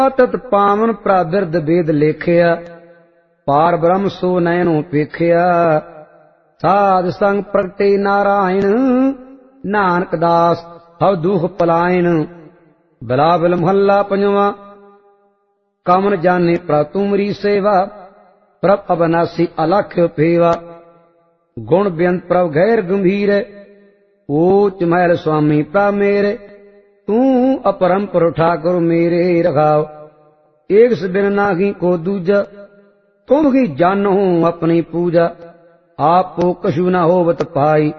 ਤਤ ਪਾਵਨ ਪ੍ਰਾਬਿਰਦ ਵੇਦ ਲੇਖਿਆ, ਪਾਰ ਬ੍ਰਹਮ ਸੋ ਨੈਣੋ ਵੇਖਿਆ। ਸਾਧ ਸੰਗ ਪ੍ਰਗਟੇ ਨਾਰਾਇਣ, ਨਾਨਕ ਦਾਸ ਹਉ ਦੁਖ ਪਲਾਇਣ। ਬਿਲਾਵਲ ਮਹੱਲਾ ਪੰਜਵਾਂ। ਕਮਨ ਜਾਣੇ ਪ੍ਰਭ ਤੁਮਰੀ ਸੇਵਾ, ਪ੍ਰਭ ਅਬਨਾਸੀ ਅਲਖ ਫੇਵਾ। ਗੁਣ ਬੇਅੰਤ ਪ੍ਰਭ ਗੈਰ ਗੰਭੀਰ, ਊਚ ਮਹਿਲ ਸੁਆਮੀ ਪ੍ਰਭ ਮੇਰੇ। ਤੂੰ ਅਪਰੰਪਰ ਠਾकुर मेरे रखाओ, एक से बिन नाहि को दूजा। तुम ही जानो अपनी पूजा, आपो कछु न होवत पाई।